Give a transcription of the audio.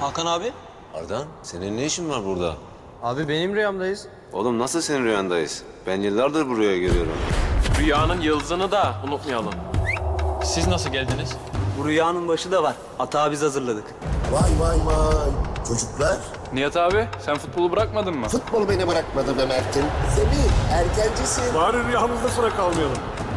Hakan abi. Ardan, senin ne işin var burada? Abi benim rüyamdayız. Oğlum nasıl senin rüyandayız? Ben yıllardır buraya geliyorum. Rüyanın yıldızını da unutmayalım. Siz nasıl geldiniz? Bu rüyanın başı da var. Atağı biz hazırladık. Vay vay vay. Çocuklar, Nihat abi sen futbolu bırakmadın mı? futbol beni bırakmadı be Mert'im. Semih, erkencisin. Bari rüyamızda sıra kalmayalım.